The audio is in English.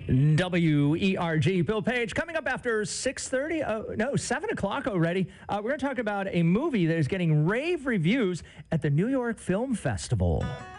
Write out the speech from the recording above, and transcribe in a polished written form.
WERG. Bill Page coming up after 6:30. No, 7 o'clock already. We're going to talk about a movie that is getting rave reviews at the New York Film Festival.